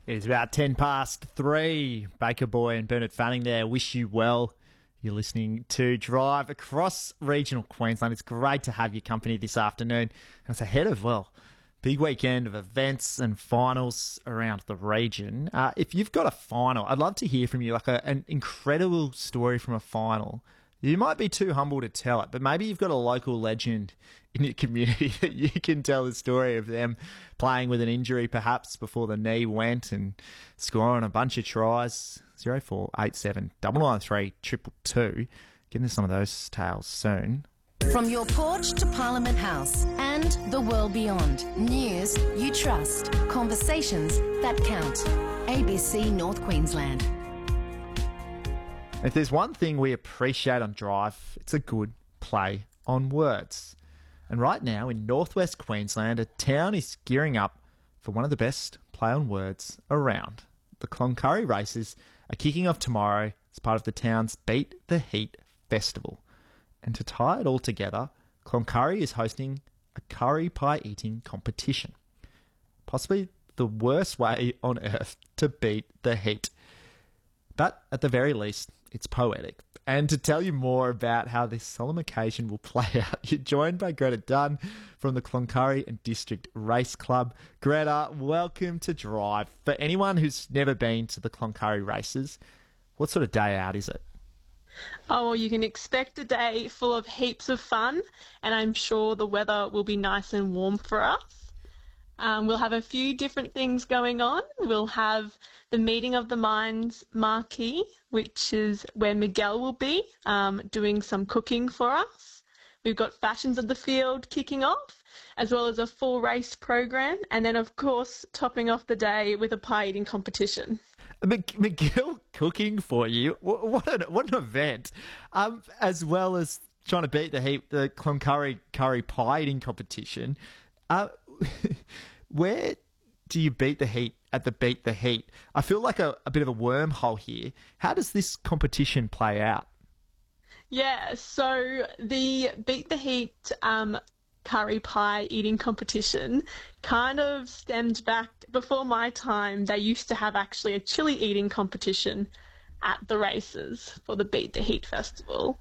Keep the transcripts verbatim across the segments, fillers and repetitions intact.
It is about ten past three. Baker Boy and Bernard Fanning there. Wish you well. You're listening to Drive across regional Queensland. It's great to have your company this afternoon. And it's ahead of, well, big weekend of events and finals around the region. Uh, if you've got a final, I'd love to hear from you, like a, an incredible story from a final. You might be too humble to tell it, but maybe you've got a local legend in your community that you can tell the story of them playing with an injury perhaps before the knee went and scoring a bunch of tries. zero four eight seven nine nine three two two two. Getting to some of those tales soon. From your porch to Parliament House and the world beyond. News you trust. Conversations that count. A B C North Queensland. If there's one thing we appreciate on Drive, it's a good play on words. And right now in northwest Queensland, a town is gearing up for one of the best play on words around. The Cloncurry races are kicking off tomorrow as part of the town's Beat the Heat Festival. And to tie it all together, Cloncurry is hosting a curry pie eating competition. Possibly the worst way on earth to beat the heat. But at the very least, it's poetic. And to tell you more about how this solemn occasion will play out, you're joined by Greta Dunn from the Cloncurry and District Race Club. Greta, welcome to Drive. For anyone who's never been to the Cloncurry races, what sort of day out is it? Oh, well, you can expect a day full of heaps of fun, and I'm sure the weather will be nice and warm for us. Um, we'll have a few different things going on. We'll have the Meeting of the Minds marquee, which is where Miguel will be um, doing some cooking for us. We've got Fashions of the Field kicking off, as well as a full race program, and then, of course, topping off the day with a pie eating competition. Miguel cooking for you. What an, what an event. Um, as well as trying to beat the heat, the Cloncurry curry pie eating competition. Uh, where do you beat the heat at the Beat the Heat? I feel like a, a bit of a wormhole here. How does this competition play out? Yeah, so the Beat the Heat um, curry pie eating competition kind of stemmed back before my time. They used to have actually a chili eating competition at the races for the Beat the Heat festival.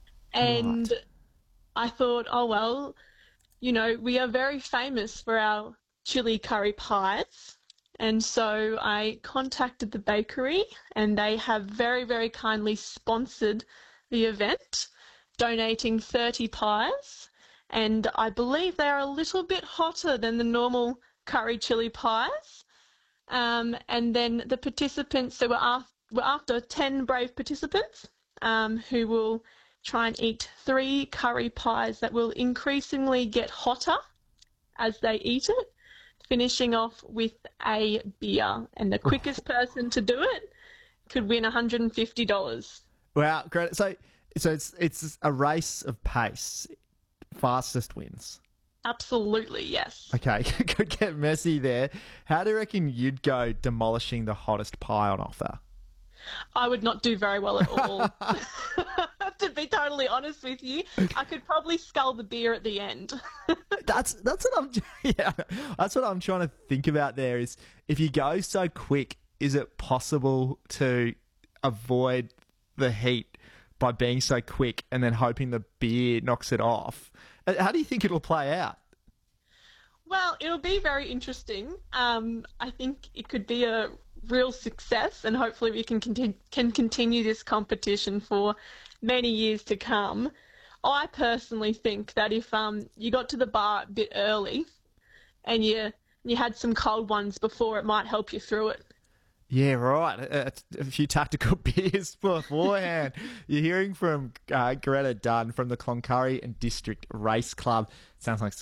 And right. I thought, oh, well, you know, we are very famous for our chili curry pies. And so I contacted the bakery and they have very, very kindly sponsored the event, donating thirty pies. And I believe they are a little bit hotter than the normal curry chili pies. Um, and then the participants, so we're after, we're after ten brave participants um, who will try and eat three curry pies that will increasingly get hotter as they eat it, finishing off with a beer. And the quickest person to do it could win one hundred fifty dollars. Wow, great. So, so it's it's a race of pace. Fastest wins. Absolutely, yes. Okay, could get messy there. How do you reckon you'd go demolishing the hottest pie on offer? I would not do very well at all. To be totally honest with you, I could probably scull the beer at the end. that's that's what I'm yeah, that's what I'm trying to think about there is if you go so quick, is it possible to avoid the heat by being so quick and then hoping the beer knocks it off? How do you think it'll play out? Well, it'll be very interesting. Um, I think it could be a real success, and hopefully we can conti- can continue this competition for many years to come. I personally think that if um, you got to the bar a bit early and you you had some cold ones before, it might help you through it. Yeah, right. A, a few tactical beers beforehand. You're hearing from uh, Greta Dunn from the Cloncurry and District Race Club. Sounds like